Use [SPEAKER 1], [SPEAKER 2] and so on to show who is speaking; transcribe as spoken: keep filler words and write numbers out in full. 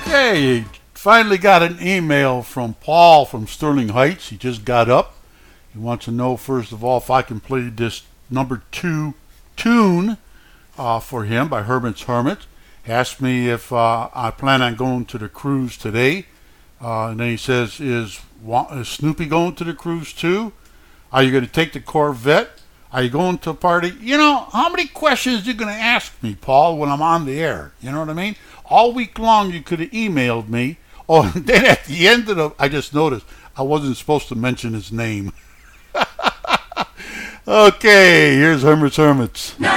[SPEAKER 1] Hey, finally got an email from Paul from Sterling Heights. He just got up. He wants to know, first of all, if I can play this number two tune uh, for him by Herman's Hermit. He asked me if uh, I plan on going to the cruise today. Uh, and then he says, is, is Snoopy going to the cruise too? Are you going to take the Corvette? Are you going to a party? You know, how many questions are you going to ask me, Paul, when I'm on the air? You know what I mean? All week long you could have emailed me. Oh, and then at the end of the... I just noticed I wasn't supposed to mention his name. Okay, here's Herman's Hermits.